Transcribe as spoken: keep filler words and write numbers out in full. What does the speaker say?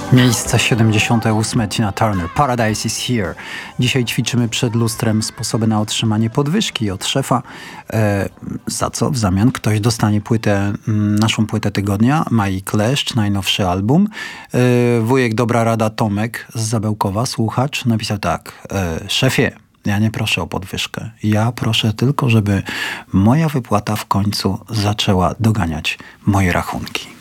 Miejsce siedemdziesiąte ósme Tina Turner, Paradise is Here. Dzisiaj ćwiczymy przed lustrem sposoby na otrzymanie podwyżki od szefa, e, za co w zamian ktoś dostanie płytę, naszą płytę tygodnia, Mai Kleszcz, najnowszy album. E, wujek Dobra Rada Tomek z Zabełkowa, słuchacz, napisał tak: e, szefie, ja nie proszę o podwyżkę. Ja proszę tylko, żeby moja wypłata w końcu zaczęła doganiać moje rachunki.